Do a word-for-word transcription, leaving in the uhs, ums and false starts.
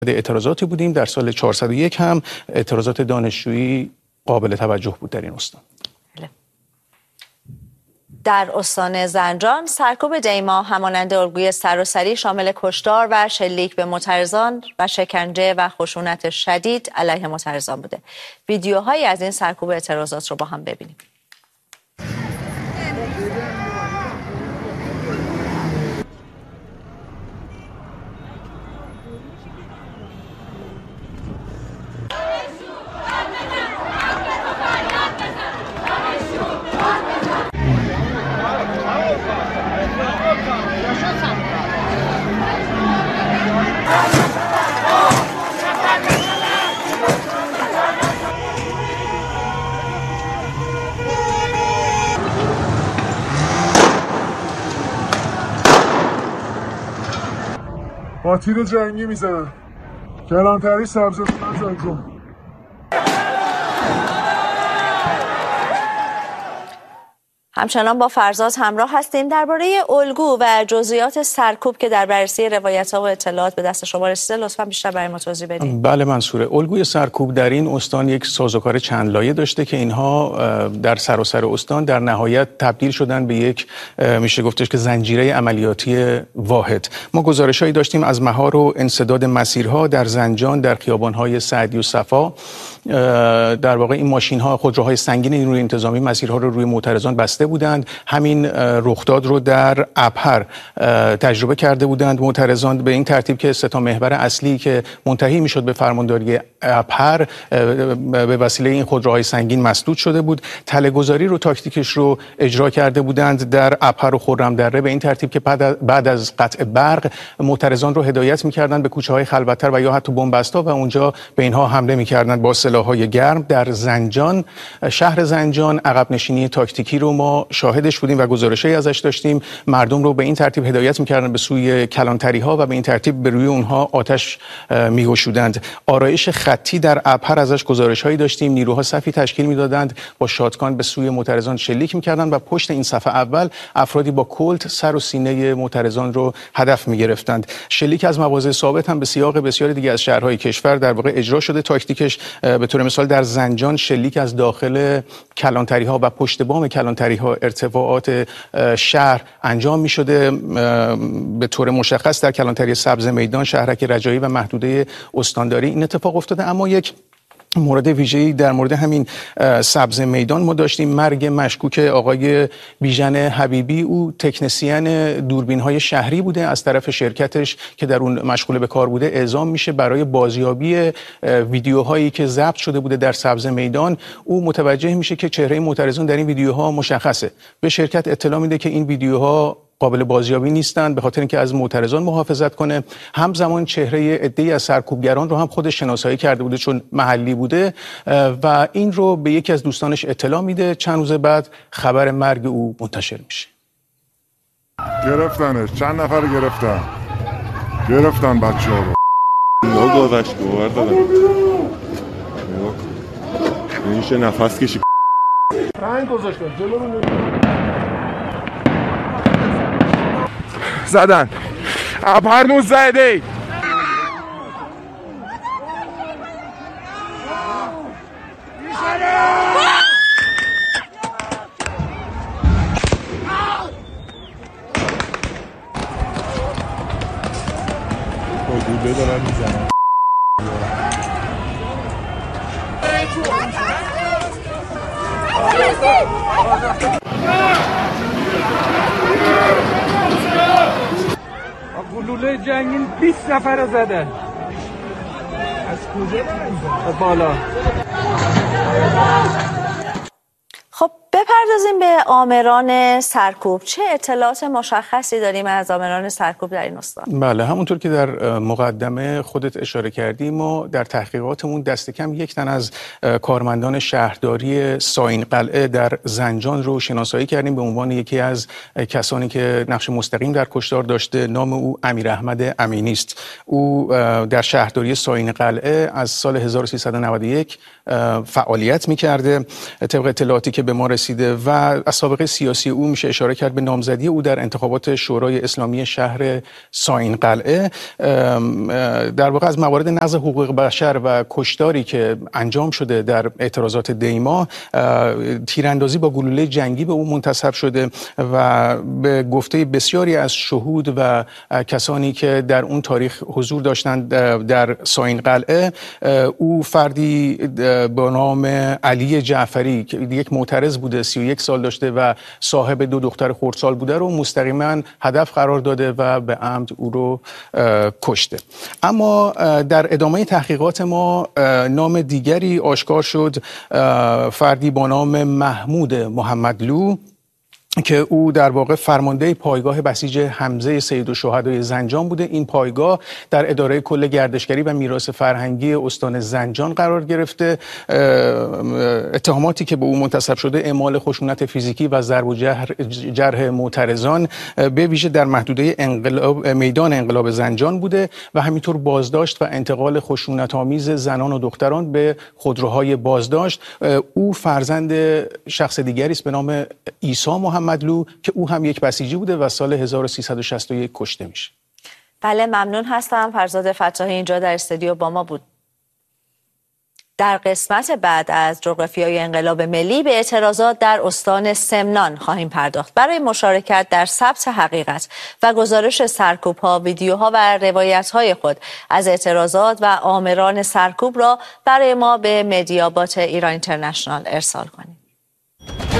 اعتراضاتی بودیم. در سال چهارصد و یک هم اعتراضات دانشجویی قابل توجه بود در این استان. در استان زنجان سرکوب دیما همانند الگوی سراسری شامل کشتار و شلیک به معترضان و شکنجه و خشونت شدید علیه معترضان بوده. ویدیوهایی از این سرکوب اعتراضات رو با هم ببینیم. با تیر جنگی میزنن. کلانتری سبزستان زنجان. همچنان با فرزاد همراه هستیم. درباره الگو و جزئیات سرکوب که در بررسی روایت‌ها و اطلاعات به دست شما رسیده لطفاً بیشتر برای ما توضیح بدید. بله منصوره. الگوی سرکوب در این استان یک سازوکار چند لایه داشته که اینها در سراسر استان در نهایت تبدیل شدن به یک میشه گفتش که زنجیره عملیاتی واحد. ما گزارش‌هایی داشتیم از مهار و انسداد مسیرها در زنجان، در خیابان‌های سعدی و صفا. در واقع این ماشین‌ها، خودروهای سنگین نیروی انتظامی مسیرها رو روی معترضان بسته بودند. همین رخداد رو در ابهر تجربه کرده بودند معترضان به این ترتیب که سه تا محور اصلی که منتهی میشد به فرمانداری ابهر به وسیله این خودروهای سنگین مسدود شده بود. تله‌گذاری رو تاکتیکش رو اجرا کرده بودند در ابهر و خرم‌دره به این ترتیب که بعد از قطع برق معترضان رو هدایت می‌کردند به کوچه‌های خلوت‌تر و یا حتی بن‌بستا و اونجا به اینها حمله می‌کردند با سلاح‌های گرم. در زنجان، شهر زنجان، عقب نشینی تاکتیکی رو ما شاهدش بودیم و گزارشی ازش داشتیم. مردم رو به این ترتیب هدایت می‌کردند به سوی کلانتری‌ها و به این ترتیب به روی اونها آتش می‌گشودند. آرایش خطی در ابهر ازش گزارش‌هایی داشتیم. نیروها صفی تشکیل می‌دادند با شاتگان به سوی معترضان شلیک می‌کردند و پشت این صف اول افرادی با کلت سر و سینه معترضان رو هدف می‌گرفتند. شلیک از مواضع ثابت هم به سیاق بسیاری دیگه از شهرهای کشور در واقع اجرا شده. تاکتیکش به طور مثال در زنجان شلیک از داخل کلانتری‌ها و پشت بام کلانتری‌ها، ارتفاعات شهر انجام می‌شده. به طور مشخص در کلانتری سبز میدان، شهرک رجایی و محدوده استانداری این اتفاق افتاده. اما یک مورد ویژه‌ای در مورد همین سبز میدان ما داشتیم. مرگ مشکوک آقای بیژن حبیبی. او تکنسین دوربین‌های شهری بوده. از طرف شرکتش که در اون مشغول به کار بوده اعزام میشه برای بازیابی ویدیوهایی که ضبط شده بوده در سبز میدان. او متوجه میشه که چهره معترضان در این ویدیوها مشخصه. به شرکت اطلاع میده که این ویدیوها قابل بازیابی نیستند به خاطر اینکه از معترضان محافظت کنه. همزمان چهره عده‌ای از سرکوبگران رو هم خودش شناسایی کرده بوده چون محلی بوده و این رو به یکی از دوستانش اطلاع میده. چند روز بعد خبر مرگ او منتشر میشه. گرفتنش. چند نفر گرفتن گرفتن بچه‌ها رو. نگاه گذاشت گوهر دادن. نمیشه نفس کشی. رنگ گذاشتن جلو رو زدن. ابهر نوزده حدوده دارن میزنن. گلوله جنگین بیست نفر زده. از کجا؟ از بالا. خب بپردازیم به آمران سرکوب. چه اطلاعات مشخصی داریم از آمران سرکوب در این استان؟ بله، همونطور که در مقدمه خودت اشاره کردی، ما در تحقیقاتمون دست کم یک تن از کارمندان شهرداری ساین قلعه در زنجان رو شناسایی کردیم به عنوان یکی از کسانی که نقش مستقیم در کشتار داشته. نام او امیر احمد امینی است. او در شهرداری ساین قلعه از سال هزار و سیصد و نود و یک فعالیت می‌کرده. طبق اطلاعاتی که به ما رسیده و از سابقه سیاسی او میشه اشاره کرد به نامزدی او در انتخابات شورای اسلامی شهر ساین قلعه. در واقع از موارد نقض حقوق بشر و کشتاری که انجام شده در اعتراضات دیما، تیراندازی با گلوله جنگی به او منتسب شده و به گفته بسیاری از شهود و کسانی که در اون تاریخ حضور داشتند در ساین قلعه، او فردی با نام علی جعفری که یک معترض بوده، سی و یک سال داشته و صاحب دو دختر خردسال بوده رو مستقیما هدف قرار داده و به عمد او رو کشته. اما در ادامه تحقیقات ما نام دیگری آشکار شد، فردی با نام محمود محمدلو که او در واقع فرمانده پایگاه بسیج حمزه سیدالشهدای زنجان بوده. این پایگاه در اداره کل گردشگری و میراث فرهنگی استان زنجان قرار گرفته. اتهاماتی که به او منتسب شده اعمال خشونت فیزیکی و ضرب و جرح معترضان به ویژه در محدوده انقلاب میدان انقلاب زنجان بوده و همینطور بازداشت و انتقال خشونت‌آمیز زنان و دختران به خودروهای بازداشت. او فرزند شخص دیگری است به نام عیسی محمد محمدلو که او هم یک بسیجی بوده و سال هزار و سیصد و شصت و یک کشته میشه. بله، ممنون هستم. فرزاد فتاحی اینجا در استودیو با ما بود. در قسمت بعد از جغرافیای انقلاب ملی به اعتراضات در استان سمنان خواهیم پرداخت. برای مشارکت در ثبت حقیقت و گزارش سرکوب‌ها، ویدیوها و روایت‌های خود از اعتراضات و آمران سرکوب را برای ما به مدیابات ایران اینترنشنال ارسال کنید.